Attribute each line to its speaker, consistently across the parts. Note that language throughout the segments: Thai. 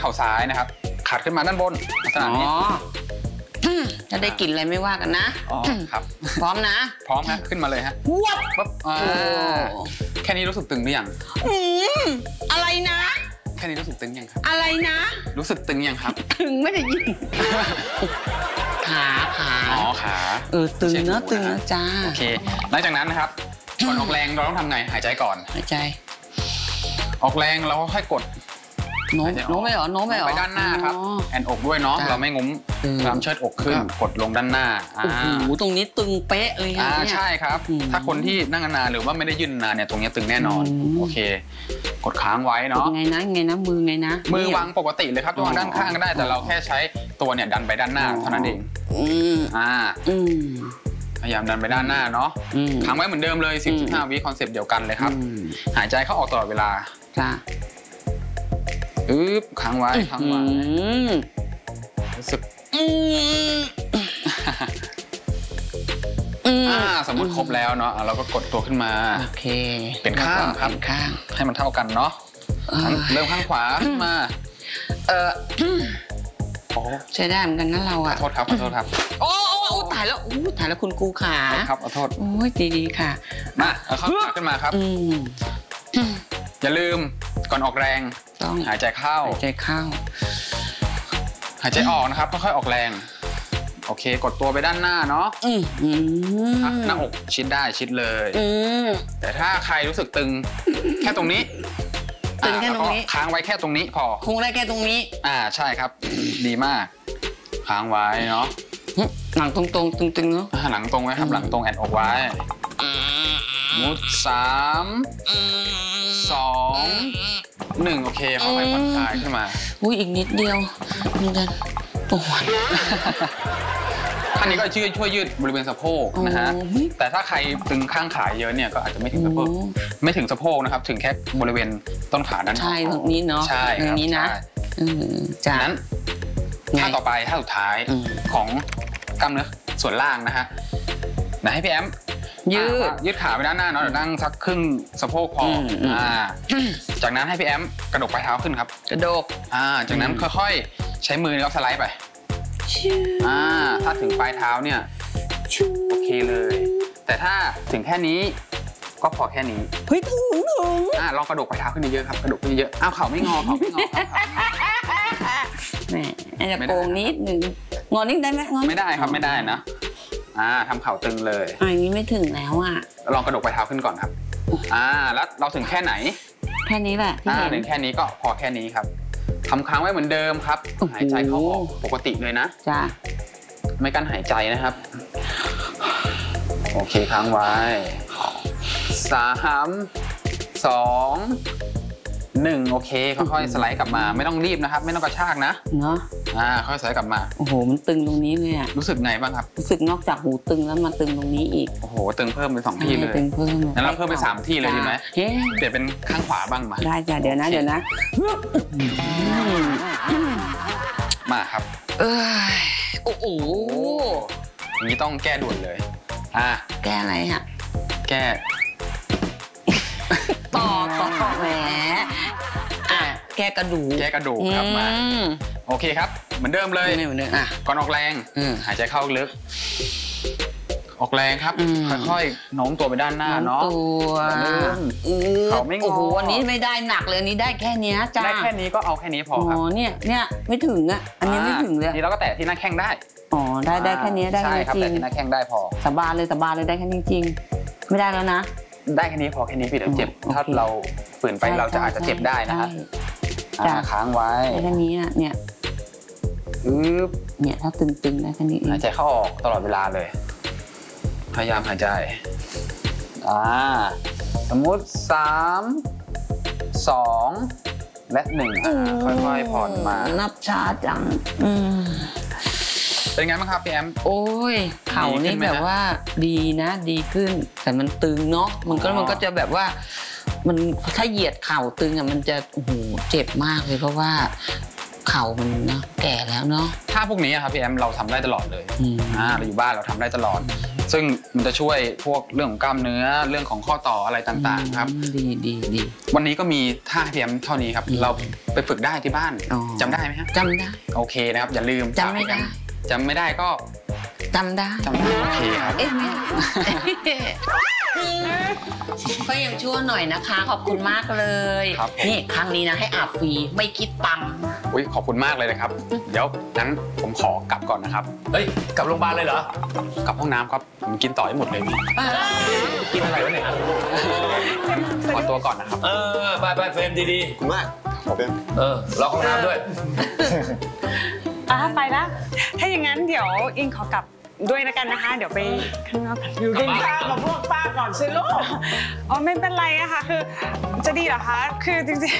Speaker 1: เข่าซ้ายนะครับขัดขึ้นมาด้านบนลักษณะนี้
Speaker 2: จะได้กลิ่นอะไรไม่ว่ากันนะ
Speaker 1: อ๋อครับ
Speaker 2: พร้อมนะ
Speaker 1: พร้อมฮะขึ้นมาเลยฮะ
Speaker 2: วับ
Speaker 1: ปั๊บแค่นี้รู้สึกตึงหรือยัง
Speaker 2: อะไรนะ
Speaker 1: แค่นี้รู้สึกตึงยังครับ
Speaker 2: อะไรนะ
Speaker 1: รู้สึกตึงยังครับ
Speaker 2: ตึงไม่ได้ยินขา
Speaker 1: อ๋อขา
Speaker 2: ตึงเนอะตึงนะจ้า
Speaker 1: โอเคหลังจากนั้นนะครับก่อนออกแรงเราต้องทำไงหายใจก่อน
Speaker 2: หายใจ
Speaker 1: ออกแรงเราก็ค่อยกด
Speaker 2: โน้มไปหรอโน้มไป
Speaker 1: ด้านหน้าครับแอนอกด้วยเนาะเราไม่งุ้มตามเชิดอกขึ้นกดลงด้านหน้า
Speaker 2: โอ้โหตรงนี้ตึงเป๊ะเลย
Speaker 1: เนี่ยใช่ครับถ้าคนที่นั่งนานหรือว่าไม่ได้ยืนนานเนี่ยตรงนี้ตึงแน่นอนโอเคกดค้างไว้เนาะ
Speaker 2: ไงนะมือไงนะ
Speaker 1: มือวางปกติเลยครับวางด้านข้างก็ได้แต่เราแค่ใช้ตัวเนี่ยดันไปด้านหน้าเท่านั้นเองพยายามดันไปด้านหน้าเนาะค้างไว้เหมือนเดิมเลย10-15 วิคอนเซปต์เดียวกันเลยครับหายใจเข้าออกตลอดเวลา
Speaker 2: จ้า
Speaker 1: ค้างไว้รู้สึกสมมติครบแล้วเนาะเราก็กดตัวขึ้นมา
Speaker 2: โอเค
Speaker 1: เป็นข้างครับ
Speaker 2: ข้าง
Speaker 1: ให้มันเท่ากันเนาะเริ่มข้างขวาขึ้นมา
Speaker 2: ใช้ได้เหมือนกันนะเราอะ
Speaker 1: ขอโทษครับ
Speaker 2: โอ้ถ่ายแล้วคุณครูขา
Speaker 1: ครับขอโทษ
Speaker 2: โอ้ยดีค่ะ
Speaker 1: มาเอาข้างขวาขึ้นมาครับอย่าลืมก่อนออกแรง
Speaker 2: ต้อง
Speaker 1: หายใจเข้า
Speaker 2: หายใจ
Speaker 1: ออกนะครับค่อยๆออกแรงโอเคกดตัวไปด้านหน้าเนาะหน้าอกชิดได้ชิดเลยแต่ถ้าใครรู้สึกตึงแค่ตรงนี้ค้างไว้แค่ตรงนี้พอ
Speaker 2: คงได้แค่ตรงนี้
Speaker 1: ใช่ครับดีมากค้างไว้เนาะ
Speaker 2: หลังตรงตึงๆเนาะ
Speaker 1: หลังตรงไว้ครับหลังตรงแอนอกไว้มุด3 2 1โอเคค่อยๆผ่อนคลายขึ้นมา
Speaker 2: อีกนิดเดียวนี่จะปวด
Speaker 1: ขั้นนี้ก็ช่วยยืดบริเวณสะโพกนะฮะแต่ถ้าใครตึงข้างขาเยอะเนี่ยก็อาจจะไม่ถึงสะโพกนะครับถึงแค่บริเวณต้นขาด้านนอก
Speaker 2: ใช่ตรงนี้เนาะ
Speaker 1: ใช่
Speaker 2: ตรงนี้นะ
Speaker 1: จากนั้นท่าต่อไปท่าสุดท้ายของกล้ามเนื้อส่วนล่างนะฮะให้พี่แอมยืดขาไปด้านหน้าเนาะเดี๋ยวนั่งสักครึ่งสะโพกพอจากนั้นให้พี่แอมกระดกปลายเท้าขึ้นครับ
Speaker 2: กระดก
Speaker 1: จากนั้นค่อยๆใช้มือแล้วสไลด์ไปถ้าถึงปลายเท้าเนี่ยโอเคเลยแต่ถ้าถึงแค่นี้ก็พอแค่นี้
Speaker 2: ถึง
Speaker 1: ลองกระดกปลายเท้าขึ้นเยอะๆครับกระดกขึ้นเยอะเข่าไม่งอแ
Speaker 2: หมจะโกงนิดนึงงอนิดได้ไหม
Speaker 1: ไม่ได้ครับไม่ได้นะทำเข่าตึงเลย
Speaker 2: อันนี้ไม่ถึงแล้ว
Speaker 1: ลองกระดกปลายเท้าขึ้นก่อนครับแล้วเราถึงแค่ไหน
Speaker 2: แค่นี้แหละ
Speaker 1: ถึงแค่นี้ก็พอแค่นี้ครับทำค้างไว้เหมือนเดิมครับหายใจเข้าออกปกติเลยนะ
Speaker 2: จ้า
Speaker 1: ไม่กั้นหายใจนะครับโอเคค้างไว้3 2 1โอเคค่อยๆสไลด์กลับมาไม่ต้องรีบนะครับไม่ต้องกระชากนะ
Speaker 2: เนาะ
Speaker 1: ค่อยสไลด์กลับมา
Speaker 2: โอ้โหมันตึงตรงนี้เลย
Speaker 1: รู้สึกไงบ้างครับ
Speaker 2: รู้สึกนอกจากหูตึงแล้วมาตึงตรงนี้อีก
Speaker 1: โอ้โหตึงเพิ่มไป2 ที่เลย
Speaker 2: ตึงเพิ่ม
Speaker 1: งั้นเราเพิ่มไป3 ที่เลยดีไหมเดี๋ยวเป็นข้างขวาบ้างมา
Speaker 2: ได้จ้ะเดี๋ยวนะ
Speaker 1: มาครับ
Speaker 2: โอ้โห
Speaker 1: อย่างนี้ต้องแก้ด่วนเลย
Speaker 2: แก้อะไร
Speaker 1: แก้
Speaker 2: ต่อแหมแก้กระดูก
Speaker 1: ครับมาโอเคครับเหมือนเดิมเลยก่อนออกแรงหายใจเข้าลึกออกแรงครับค่อยๆโน้มตัวไปด้านหน้าเนาะเขาไม่งอ
Speaker 2: โอ้โหอันนี้ไม่ได้หนักเลยนี้ได้แค่นี้จ้า
Speaker 1: ได้แค่นี้ก็เอาแค่นี้พอครับ
Speaker 2: เนี่ยไม่ถึงอันนี้ไม่ถึงเลย
Speaker 1: นี่เราก็แตะที่หน้าแข้งได้
Speaker 2: ได้แค่นี้ได้
Speaker 1: ใช่ครับแตะที่หน้าแข้งได้พอ
Speaker 2: สบายเลยได้แค่นี้จริงไม่ได้แล้วนะ
Speaker 1: ได้แค่นี้พอแค่นี้พี่เดี๋ยวเจ็บถ้าเราฝืนไปเราจะอาจจะเจ็บได้นะครับค้างไว้
Speaker 2: แค่นี้เนี่ยถ้าตึงๆได้แค่นี้
Speaker 1: หายใจเข้าออกตลอดเวลาเลยพยายามหายใจสมมุติ3 2 และ 1ค่อยๆผ่อนมา
Speaker 2: นับช้าจัง
Speaker 1: เป็นไงบ้างครับพี่แอม
Speaker 2: โอ้ยเข่านี่แบบว่าดีนะดีขึ้นแต่มันตึงเนาะมันก็จะแบบว่ามันถ้าเหยียดเข่าตึงมันจะโอ้โหเจ็บมากเลยเพราะว่าเข่ามันนะแก่แล้วเนาะ
Speaker 1: ถ้าพวกนี้ครับพี่แอมเราทำได้ตลอดเลยเราอยู่บ้านเราทำได้ตลอดซึ่งมันจะช่วยพวกเรื่องของกล้ามเนื้อเรื่องของข้อต่ออะไรต่างๆครับ
Speaker 2: ดี
Speaker 1: วันนี้ก็มีท่าให้พี่แอมเท่านี้ครับเราไปฝึกได้ที่บ้านจำได้ไหมครับ
Speaker 2: จำได้
Speaker 1: โอเคนะครับอย่าลืม
Speaker 2: จำไม่ได้
Speaker 1: ก็
Speaker 2: จำได้
Speaker 1: โอเคครับ
Speaker 2: ก็ยังชั่วหน่อยนะคะขอบคุณมากเลยนี่ครั้งนี้นะให้อาบฟรีไม่คิดตังค์
Speaker 1: ขอบคุณมากเลยนะครับเดี๋ยวนั้นผมขอกลับก่อนนะครับ
Speaker 3: กลับโรงพยาบาลเลยเหรอก
Speaker 1: ลับห้องน้ำครับผมกินต่อให้หมดเลย
Speaker 3: กินอะไรวะเนี่ย
Speaker 1: ขอตัวก่อนนะครับ
Speaker 3: ไปเฟรมดี
Speaker 4: ๆคุณมาก
Speaker 3: ล็อกห้องน้ำด้วย
Speaker 5: ไปละถ้าอย่างนั้นเดี๋ยวอิงขอกลับด้วยนะกันนะคะเดี๋ยวไปข้างนอกกัน
Speaker 4: อยู่กินข้าวกับพวกป้าก่อนสิลูก
Speaker 5: ไม่เป็นไรอะค่ะคือจะดีเหรอคะคือจริง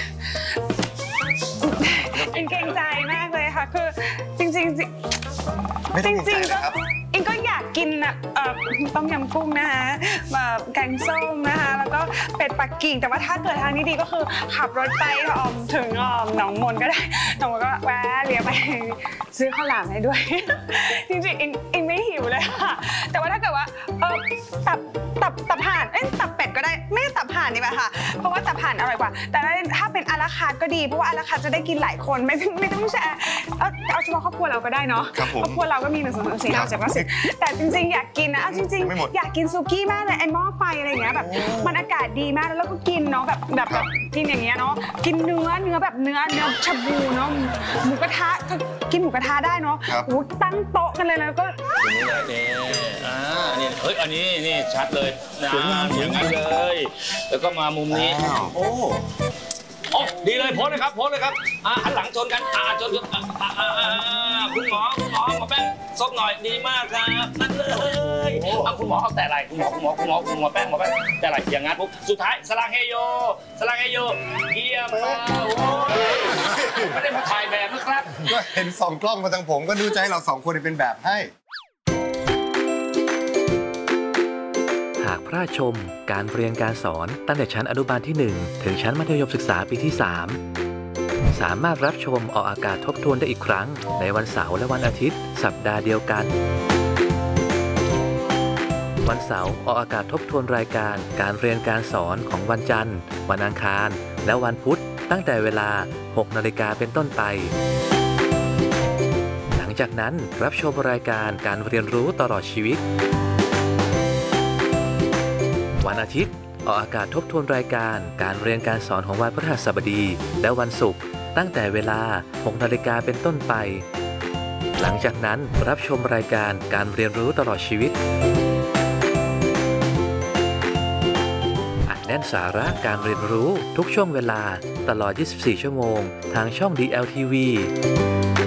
Speaker 5: ๆอิงเกรงใจมากเลยค่ะคือจริงก็อิงก็อยากกินต้มยำกุ้งนะคะแกงส้มนะคะแล้วก็เป็ดปักกิ่งแต่ว่าถ้าเกิดทางนี้ดีก็คือขับรถไปถึงหนองมนก็ได้หนองมนก็แวะเลี้ยวไปซื้อข้าวหลามให้ด้วยจริงๆอิงไม่หิวเลยค่ะแต่ว่าถ้าเกิดว่าตับห่านตับเป็ดก็ได้ไม่ตับห่านดีกว่าค่ะเพราะว่าตับห่านอร่อยกว่าแต่ถ้าเป็นอาราคาร์ทก็ดีเพราะว่าอาราคาร์ทจะได้กินหลายคนไม่ต้องแชร์เอาเฉพาะครอบครัวเราก็ได้เนาะครอบครัวเราก็มี1 2 3 4 5 6 7 8 10แต่จริงๆอยากกินนะจริงๆอยากกินซูกี้มากเลยไอ้หม้อไฟอะไรอย่างเงี้ยแบบมันอากาศดีมากแล้วก็กินเนาะแบบกินอย่างเงี้ยเนาะกินเนื้อแบบเนื้อชาบูเนาะหมูกระทะกินหมูกระทะได้เนาะตั้งโต๊ะกันเลยแล้วก็
Speaker 3: นี่อันนี้นี่ชัดเลยสวยงามอย่างนี้เลยแล้วก็มามุมนี้โอ้ดีเลยโพสเลยครับหันหลังชนกันชนคุณหมอแป้งซบหน่อยดีมากครับนั่นเลยคุณหมอเอาแต่อะไรคุณหมอแป้งแต่อะไรอย่างงั้นปุ๊บสุดท้ายสลังเฮโยเยี่ยมมากไม่ได้มาถ่ายแบบนะครับ
Speaker 4: ก็เห็น2 กล้องมาทางผมก็ดูใจเรา2 คนเป็นแบบให้
Speaker 6: หากพลาดชมการเรียนการสอนตั้งแต่ชั้นอนุบาลที่1ถึงชั้นมัธยมศึกษาปีที่3สามารถรับชมออกอากาศทบทวนได้อีกครั้งในวันเสาร์และวันอาทิตย์สัปดาห์เดียวกันวันเสาร์ออกอากาศทบทวนรายการการเรียนการสอนของวันจันทร์วันอังคารและวันพุธตั้งแต่เวลา 6 นาฬิกาเป็นต้นไปหลังจากนั้นรับชมรายการการเรียนรู้ตลอดชีวิตวันอาทิตย์ออกอากาศทบทวนรายการการเรียนการสอนของวันพฤหัสบดีและวันศุกร์ตั้งแต่เวลา 6 นาฬิกาเป็นต้นไปหลังจากนั้นรับชมรายการการเรียนรู้ตลอดชีวิตอัดแน่นสาระการเรียนรู้ทุกช่วงเวลาตลอด 24 ชั่วโมงทางช่อง DLTV